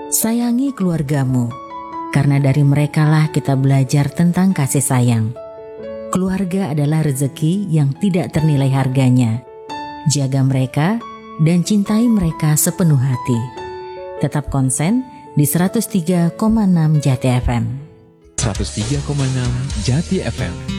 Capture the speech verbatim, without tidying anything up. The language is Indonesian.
Sayangi keluargamu, karena dari merekalah kita belajar tentang kasih sayang. Keluarga adalah rezeki yang tidak ternilai harganya. Jaga mereka dan cintai mereka sepenuh hati. Tetap konsen di seratus tiga koma enam Jati F M. seratus tiga koma enam Jati F M.